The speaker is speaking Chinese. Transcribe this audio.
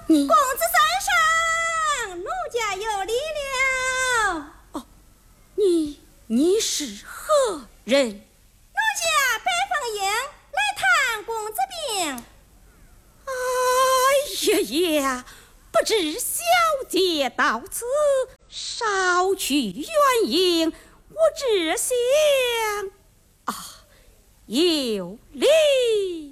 你公子三上，奴家有礼了。 哦，你是何人？ 奴家白凤英来探公子病。 哎呀呀，不知小姐到此，少去远迎，我只想啊，有礼。